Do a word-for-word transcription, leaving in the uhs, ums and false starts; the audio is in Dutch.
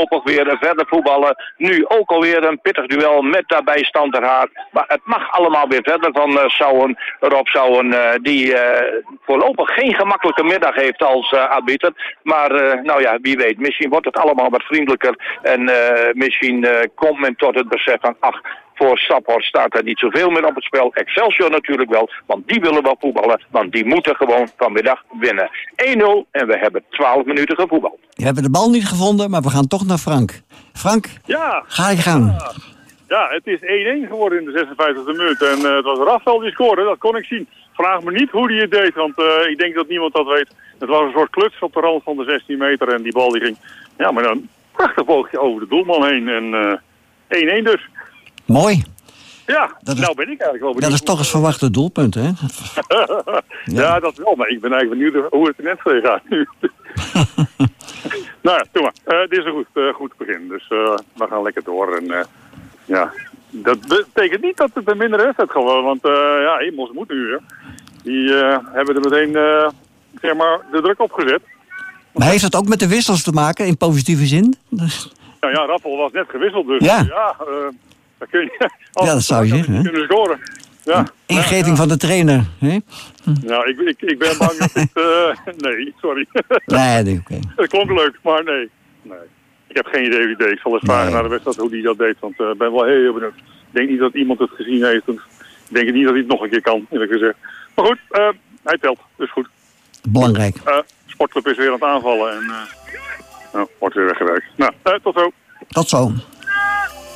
voorlopig weer verder voetballen. Nu ook alweer een pittig duel met daarbij Stand ter Haar. Maar het mag allemaal weer verder van uh, Sauwen. Rob Sauwen, uh, die uh, voorlopig geen gemakkelijke middag heeft als uh, arbiter. Maar uh, nou ja, wie weet. Misschien wordt het allemaal wat vriendelijker. En uh, misschien uh, komt men tot het besef van, ach, voor Staphorst staat er niet zoveel meer op het spel. Excelsior natuurlijk wel, want die willen wel voetballen. Want die moeten gewoon vanmiddag winnen. één nul en we hebben twaalf minuten gevoetbald. We hebben de bal niet gevonden, maar we gaan toch naar Frank. Frank, ja. ga je gang. Ja. ja, het is één-één geworden in de zesenvijftigste minuut. En uh, het was Rafael die scoorde, dat kon ik zien. Vraag me niet hoe hij het deed, want uh, ik denk dat niemand dat weet. Het was een soort kluts op de rand van de zestien meter en die bal die ging... Ja, maar dan een prachtig boogje over de doelman heen en uh, één-één dus. Mooi. Ja, dat is, nou ben ik eigenlijk wel benieuwd. Dat is toch eens verwachte doelpunt, hè? ja. ja, dat wel, maar ik ben eigenlijk benieuwd hoe het er net voor gaat nu. nou ja, doe maar. Uh, dit is een goed, uh, goed begin, dus uh, we gaan lekker door. En, uh, ja, dat betekent niet dat het een mindere wedstrijd gaat worden, want uh, ja, Immels moet nu weer. Die uh, hebben er meteen uh, zeg maar, de druk op gezet. Maar heeft dat ook met de wissels te maken, in positieve zin? Nou ja, Raffel was net gewisseld, dus ja, ja uh, dat kun je... ja, dat zou je zeggen, hè? Kunnen scoren. Ja. Ingeving ja, ja. van de trainer, hè? Nou, ik, ik, ik ben bang dat het... Uh, nee, sorry. nee, nee, oké. Okay. Het klonk leuk, maar nee. nee. Ik heb geen idee wie het deed. Ik zal eens vragen nee. naar de wedstrijd hoe die dat deed, want ik uh, ben wel heel benieuwd. Ik denk niet dat iemand het gezien heeft. Ik denk niet dat hij het nog een keer kan, eerlijk gezegd. Maar goed, uh, hij telt, dus goed. Belangrijk. Uh, sportclub is weer aan het aanvallen en uh, nou, wordt weer weggewerkt. Nou, uh, tot zo. Tot zo.